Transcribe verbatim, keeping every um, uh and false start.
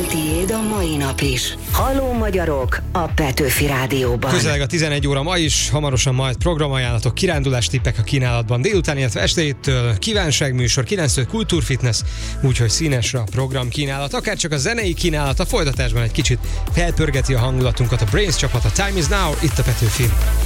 Tiéd a mai nap is. Halló magyarok a Petőfi Rádióban. Közeleg a tizenegy óra ma is, hamarosan majd programajánlatok, kirándulás tippek a kínálatban délután, illetve estétől kívánságműsor, kilenctől kultúrfitness, úgyhogy színesre a program kínálat, akár csak a zenei kínálat, a folytatásban egy kicsit felpörgeti a hangulatunkat a Brains csapat, a Time is Now, itt a Petőfi.